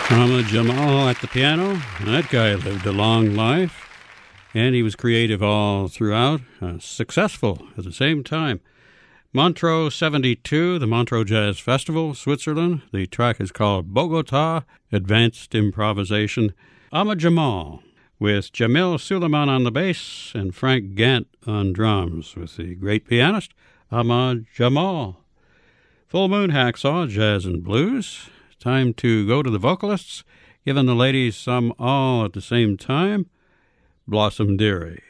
Ahmad Jamal at the piano. That guy lived a long life, and he was creative all throughout, successful at the same time. Montreux 72, the Montreux Jazz Festival, Switzerland. The track is called Bogota, Advanced Improvisation. Ahmad Jamal, with Jamil Suleiman on the bass and Frank Gant on drums, with the great pianist Ahmad Jamal. Full Moon Hacksaw, Jazz and Blues. Time to go to the vocalists, giving the ladies some all at the same time. Blossom Dearie.